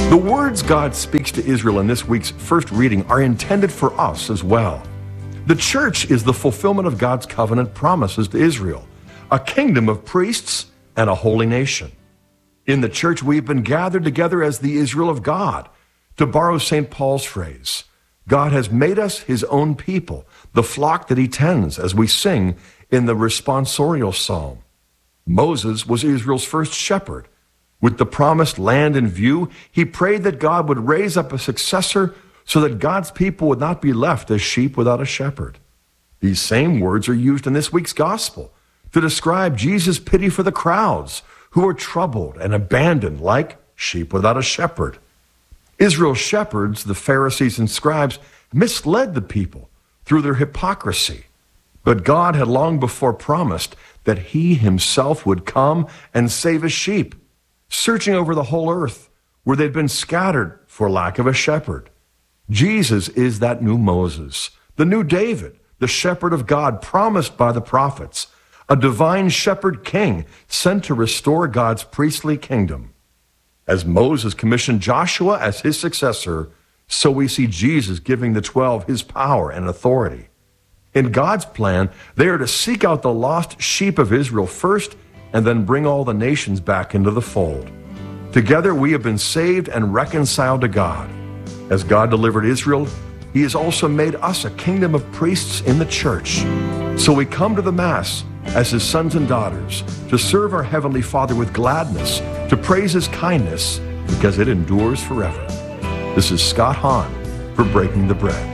The words God speaks to Israel in this week's first reading are intended for us as well. The church is the fulfillment of God's covenant promises to Israel, a kingdom of priests and a holy nation. In the church, we've been gathered together as the Israel of God. To borrow St. Paul's phrase, God has made us his own people, the flock that he tends, as we sing in the responsorial psalm. Moses was Israel's first shepherd. With the promised land in view, he prayed that God would raise up a successor so that God's people would not be left as sheep without a shepherd. These same words are used in this week's gospel to describe Jesus' pity for the crowds who are troubled and abandoned like sheep without a shepherd. Israel's shepherds, the Pharisees and scribes, misled the people through their hypocrisy. But God had long before promised that he himself would come and save his sheep, searching over the whole earth where they'd been scattered for lack of a shepherd. Jesus is that new Moses, the new David, the shepherd of God promised by the prophets, a divine shepherd king sent to restore God's priestly kingdom. As Moses commissioned Joshua as his successor, so we see Jesus giving the 12 his power and authority. In God's plan, they are to seek out the lost sheep of Israel first and then bring all the nations back into the fold. Together we have been saved and reconciled to God. As God delivered Israel, he has also made us a kingdom of priests in the church. So we come to the Mass as his sons and daughters to serve our Heavenly Father with gladness, to praise his kindness because it endures forever. This is Scott Hahn for Breaking the Bread.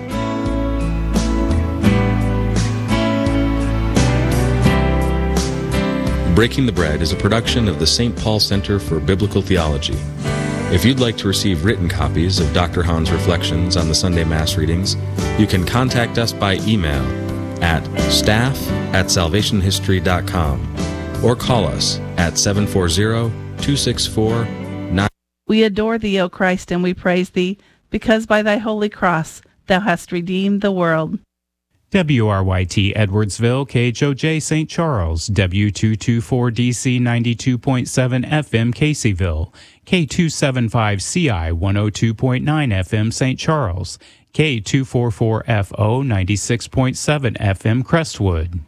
Breaking the Bread is a production of the St. Paul Center for Biblical Theology. If you'd like to receive written copies of Dr. Hahn's reflections on the Sunday Mass readings, you can contact us by email at staff@salvationhistory.com or call us at 740-264-9. We adore thee, O Christ, and we praise thee, because by thy holy cross thou hast redeemed the world. WRYT Edwardsville, KHOJ St. Charles, W224DC 92.7 FM Caseyville, K275CI 102.9 FM St. Charles, K244FO 96.7 FM Crestwood.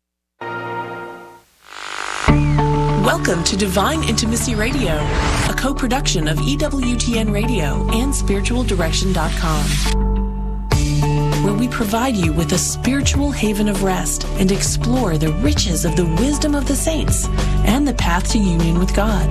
Welcome to Divine Intimacy Radio, a co-production of EWTN Radio and SpiritualDirection.com. where we provide you with a spiritual haven of rest and explore the riches of the wisdom of the saints and the path to union with God.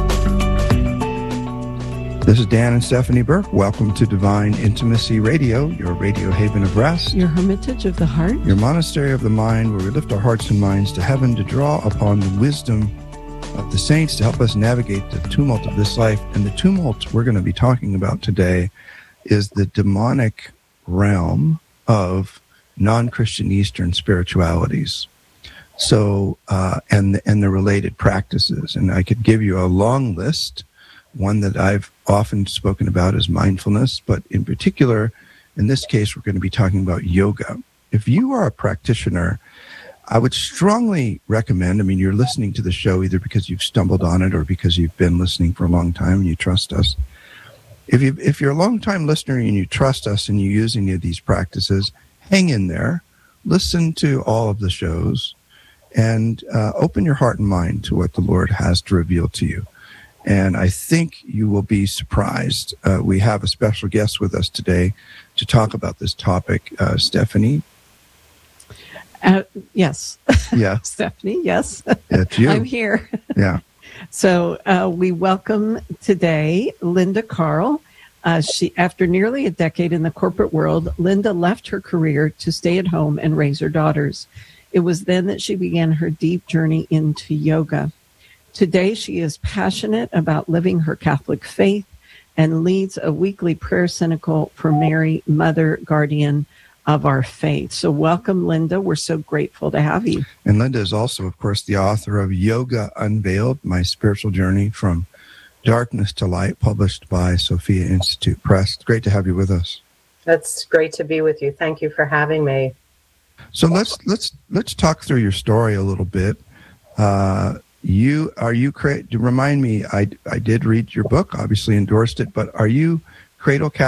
This is Dan and Stephanie Burke. Welcome to Divine Intimacy Radio, your radio haven of rest, your hermitage of the heart, your monastery of the mind, where we lift our hearts and minds to heaven to draw upon the wisdom of the saints to help us navigate the tumult of this life. And the tumult we're going to be talking about today is the demonic realm of non-Christian Eastern spiritualities. So, and the related practices. And I could give you a long list. One that I've often spoken about is mindfulness, but in particular, in this case, we're going to be talking about yoga. If you are a practitioner, I would strongly recommend, you're listening to the show either because you've stumbled on it or because you've been listening for a long time and you trust us. If you're a long-time listener and you trust us and you use any of these practices, hang in there, listen to all of the shows, and open your heart and mind to what the Lord has to reveal to you. And I think you will be surprised. We have a special guest with us today to talk about this topic. Stephanie? Yes. Yeah. Stephanie, yes. It's you. I'm here. Yeah. So we welcome today Linda Carl. She, after nearly a decade in the corporate world, Linda left her career to stay at home and raise her daughters. It was then that she began her deep journey into yoga. Today, she is passionate about living her Catholic faith and leads a weekly prayer cycle for Mary, Mother, Guardian of our faith. So welcome, Linda. We're so grateful to have you. And Linda is also, of course, the author of Yoga Unveiled, My Spiritual Journey from Darkness to Light, published by Sophia Institute Press. It's great to have you with us. That's great to be with you. Thank you for having me. So let's talk through your story a little bit. Remind me, I did read your book, obviously endorsed it, but are you Cradle Catholic